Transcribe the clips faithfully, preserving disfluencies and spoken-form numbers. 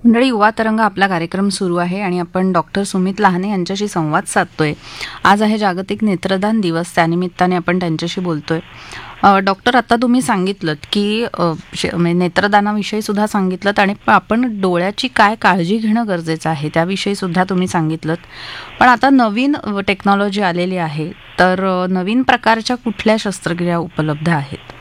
मंडळी, युवा तरंग आपला कार्यक्रम सुरू आहे आणि आपण डॉक्टर सुमित लहाने यांच्याशी संवाद साधतोय. आज आहे जागतिक नेत्रदान दिवस, त्यानिमित्ताने आपण त्यांच्याशी बोलतोय. अ, डॉक्टर, आता तुम्ही सांगितलं की अ, श- म्हणजे नेत्रदानाविषयी सुद्धा सांगितलं आणि प- आपण डोळ्याची काय काळजी घेणं गरजेचं आहे त्याविषयी सुद्धा तुम्ही सांगितलं. पण आता नवीन टेक्नॉलॉजी आलेली आहे, तर अ, नवीन प्रकारच्या कुठल्या शस्त्रक्रिया उपलब्ध आहेत?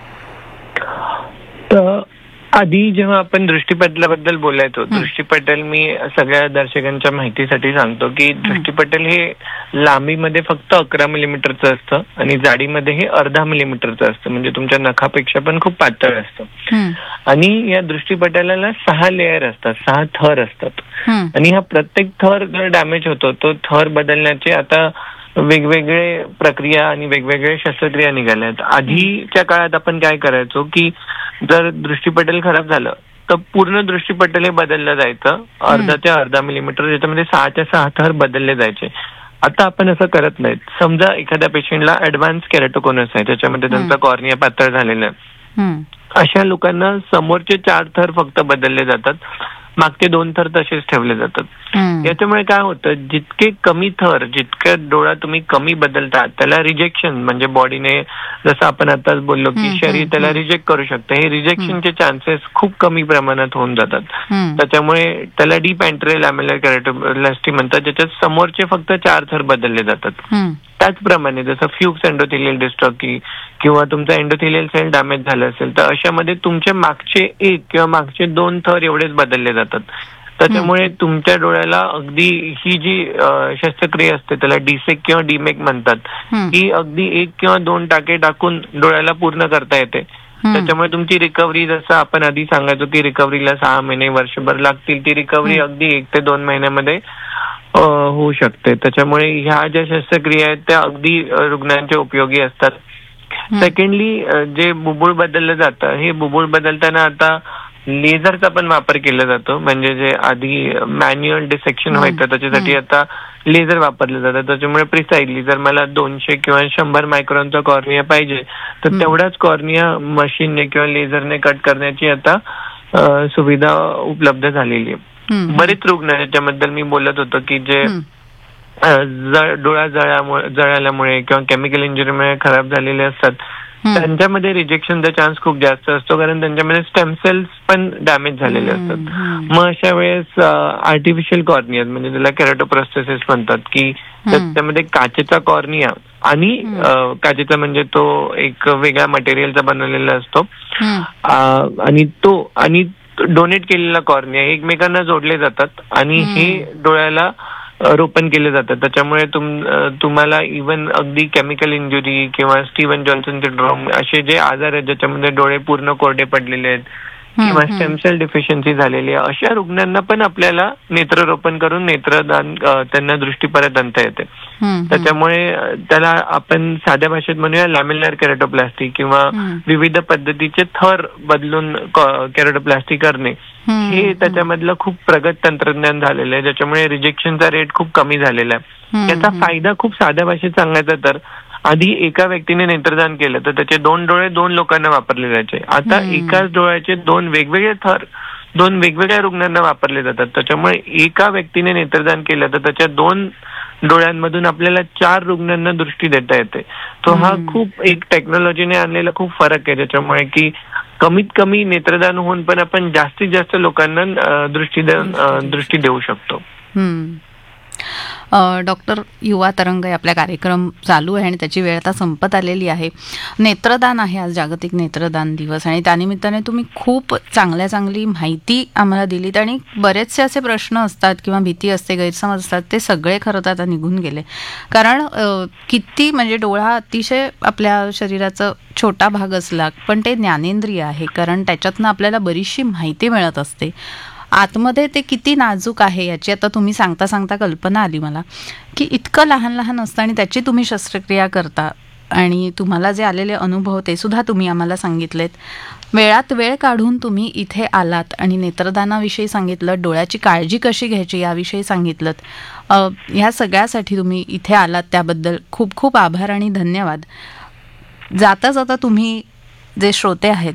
तर आधी जेव्हा आपण दृष्टीपटलाबद्दल बोलायचो, दृष्टीपटल मी सगळ्या दर्शकांच्या माहितीसाठी सांगतो की दृष्टीपटल हे लांबीमध्ये फक्त अकरा मिलीमीटरचं असतं आणि जाडीमध्ये हे अर्धा मिलीमीटरचं असतं, म्हणजे तुमच्या नखापेक्षा पण खूप पातळ असतं. आणि या दृष्टीपटलाला सहा लेअर असतात, सहा थर असतात. आणि हा प्रत्येक थर जर डॅमेज होतो, तो थर बदलण्याचे आता वेगवेगळे प्रक्रिया आणि वेगवेगळे शस्त्रक्रिया निघाल्या आहेत. आधीच्या काळात आपण काय करायचो की जर दृष्टीपटल खराब झालं तर पूर्ण दृष्टीपटल हे बदललं जायचं, अर्धा ते अर्धा मिलीमीटर, ज्याच्यामध्ये सहाच्या सहा थर बदलले जायचे. आता आपण असं करत नाहीत. समजा एखाद्या पेशंटला ऍडव्हान्स केराटोकोनस आहे, त्याच्यामध्ये त्यांचा कॉर्निया पातळ झालेला आहे, अशा लोकांना समोरचे चार थर फक्त बदलले जातात, मागचे दोन थर तसेच ठेवले जातात. याच्यामुळे काय होतं, जितके कमी थर, जितका डोळा तुम्ही कमी बदलता त्याला रिजेक्शन, म्हणजे बॉडीने, जसं आपण आताच बोललो की शरीर त्याला रिजेक्ट करू शकतं, हे रिजेक्शनचे चान्सेस खूप कमी प्रमाणात होऊन जातात. त्याच्यामुळे त्याला डीप अँटेरियर लॅमेलर केराटोप्लास्टी म्हणतात, ज्याच्यात समोरचे फक्त चार थर बदलले जातात. त्याचप्रमाणे जसं फ्यूक्स एंडोथेलियल डिस्ट्रॉफी किंवा तुमचा एंडोथेलियल सेल डॅमेज झाला असेल तर अशामध्ये तुमचे मागचे एक किंवा मागचे दोन थर एवढेच बदलले जातात. त्याच्यामुळे तुमच्या डोळ्याला अगदी ही जी शस्त्रक्रिया असते त्याला डीसेक किंवा डीमेक म्हणतात, ही अगदी एक किंवा दोन टाके टाकून डोळ्याला पूर्ण करता येते. त्याच्यामुळे तुमची रिकव्हरी, जसं आपण आधी सांगायचो की रिकव्हरीला सहा महिने वर्षभर लागतील, ती रिकव्हरी अगदी एक ते दोन महिन्यामध्ये होऊ शकते. त्याच्यामुळे ह्या ज्या शस्त्रक्रिया आहेत त्या अगदी रुग्णांच्या उपयोगी असतात. सेकंडली, जे बुबुळ बदललं जातं, हे बुबुळ बदलताना आता लेझरचा पण वापर केला जातो. म्हणजे जे आधी मॅन्युअल डिसेक्शन व्हायचं त्याच्यासाठी आता लेझर वापरले जातात. त्याच्यामुळे प्रिसाइडली जर मला दोनशे किंवा शंभर मायक्रॉनचा कॉर्निया पाहिजे तर तेवढाच कॉर्निया मशीनने किंवा लेझरने कट करण्याची आता सुविधा उपलब्ध झालेली आहे. बरेच रुग्ण ज्याच्याबद्दल मी बोलत होतो की जे डोळा जळामुळे जळाल्यामुळे किंवा केमिकल इंजुरीमुळे खराब झालेले असतात, त्यांच्यामध्ये रिजेक्शनचा चान्स खूप जास्त असतो, कारण त्यांच्यामध्ये स्टेम सेल्स पण डॅमेज झालेले असतात. मग अशा वेळेस आर्टिफिशियल कॉर्निया, म्हणजे त्याला केराटोप्रोस्थेसिस म्हणतात, की त्यामध्ये काचेचा कॉर्निया आणि काचेचा म्हणजे तो एक वेगळ्या मटेरियलचा बनवलेला असतो, आणि तो आणि डोनेट केलेला कॉर्निया एकमेकांना जोडले जातात आणि हे डोळ्याला रोपण केले जातात. त्याच्यामुळे तुम तुम्हाला इव्हन अगदी केमिकल इंजुरी किंवा स्टीवन जॉन्सन सिंड्रोम असे जे आजार आहेत ज्याच्यामध्ये डोळे पूर्ण कोरडे पडलेले आहेत किंवा स्टेम सेल डिफिशियन्सी झालेली आहे, अशा रुग्णांना पण आपल्याला नेत्ररोपण करून नेत्रदान, त्यांना दृष्टी परत आणता येते. त्याच्यामुळे त्याला आपण साध्या भाषेत म्हणूया लॅमेलर केराटोप्लास्टी किंवा विविध पद्धतीचे थर बदलून केराटोप्लास्टी करणे, हे त्याच्यामधलं खूप प्रगत तंत्रज्ञान झालेलं आहे, ज्याच्यामुळे रिजेक्शनचा रेट खूप कमी झालेला आहे. याचा फायदा खूप साध्या भाषेत सांगायचा तर, आधी एका व्यक्तीने नेत्रदान केलं तर त्याचे दोन डोळे दोन लोकांना वापरले जायचे. आता एकाच डोळ्याचे दोन वेगवेगळे थर दोन वेगवेगळ्या रुग्णांना वापरले जातात. त्याच्यामुळे एका व्यक्तीने नेत्रदान केलं तर त्याच्या दोन डोळ्यांमधून आपल्याला चार रुग्णांना दृष्टी देता येते. तो हा खूप एक टेक्नॉलॉजीने आणलेला खूप फरक आहे, ज्याच्यामुळे की कमीत कमी नेत्रदान होऊन पण आपण जास्तीत जास्त लोकांना दृष्टी दृष्टी देऊ शकतो. डॉक्टर, युवा तरंग आपला कार्यक्रम चालू आहे आणि त्याची वेळ आता संपत आलेली आहे. नेत्रदान आहे आज जागतिक नेत्रदान दिवस आणि त्यानिमित्ताने तुम्ही खूप चांगल्या चांगली माहिती आम्हाला दिलीत आणि बरेचसे असे प्रश्न असतात किंवा भीती असते, गैरसमज असतात, ते सगळे खरं तर आता निघून गेले. कारण किती म्हणजे डोळा अतिशय आपल्या शरीराचा छोटा भाग असला पण ते ज्ञानेंद्रिय आहे, कारण त्याच्यातनं आपल्याला बरीचशी माहिती मिळत असते. आतमध्ये ते किती नाजूक आहे याची आता तुम्ही सांगता सांगता कल्पना आली मला, की इतकं लहान लहान असतं आणि त्याची तुम्ही शस्त्रक्रिया करता आणि तुम्हाला जे आलेले अनुभव ते सुद्धा तुम्ही आम्हाला सांगितलेत. वेळात वेळ काढून तुम्ही इथे आलात आणि नेत्रदानाविषयी सांगितलं, डोळ्याची काळजी कशी घ्यायची याविषयी सांगितलं. ह्या सगळ्यासाठी तुम्ही इथे आलात त्याबद्दल खूप खूप आभार आणि धन्यवाद. जाता जाता तुम्ही जे श्रोते आहेत